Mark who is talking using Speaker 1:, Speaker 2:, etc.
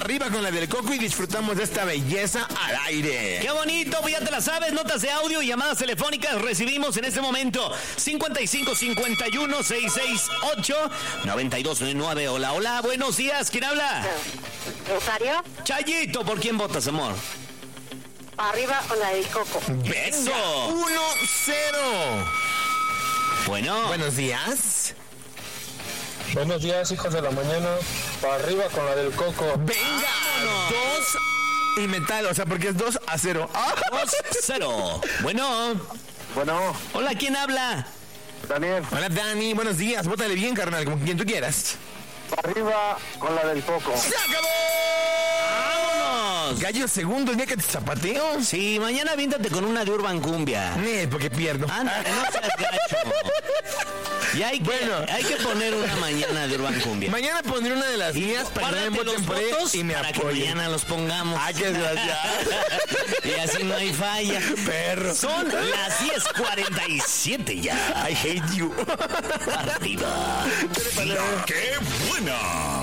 Speaker 1: arriba con la del Coco y disfrutamos de esta belleza al aire.
Speaker 2: ¡Qué bonito! Pues ya te la sabes, notas de audio y llamadas telefónicas recibimos en este momento 55 51 668 9299. Hola, hola, buenos días, ¿quién habla?
Speaker 3: Rosario,
Speaker 2: Chayito, ¿por quién votas, amor?
Speaker 3: arriba con la del Coco.
Speaker 2: ¡Eso!
Speaker 1: 1-0.
Speaker 2: Bueno,
Speaker 1: Buenos días.
Speaker 4: Buenos días, hijos de la mañana. Para arriba con la del Coco.
Speaker 1: Venga, 2 y metal, o sea, porque es 2-0.
Speaker 2: 2-0. Bueno,
Speaker 4: Bueno,
Speaker 2: hola, ¿quién habla?
Speaker 4: Daniel,
Speaker 1: Hola, Dani, buenos días. Bótale bien, carnal, como quien tú quieras.
Speaker 4: para arriba con la del Coco.
Speaker 1: ¡Se acabó!
Speaker 2: ¡Vámonos!
Speaker 1: Gallo segundo, el día que te zapateo.
Speaker 2: Sí, mañana aviéntate con una de Urban Cumbia.
Speaker 1: Porque pierdo.
Speaker 2: Ándale, no seas gacho. Y hay que poner una mañana de Urban Cumbia.
Speaker 1: Mañana pondré una de las mías para que
Speaker 2: Guárdate
Speaker 1: me voten
Speaker 2: los
Speaker 1: por él
Speaker 2: votos
Speaker 1: y me
Speaker 2: para que
Speaker 1: apoyen.
Speaker 2: mañana los pongamos.
Speaker 1: ¡Ay, qué desgraciado!
Speaker 2: Y así no hay falla.
Speaker 1: Perro.
Speaker 2: Son las 10:47 ya.
Speaker 1: I hate you.
Speaker 2: Arriba.
Speaker 5: La que buena.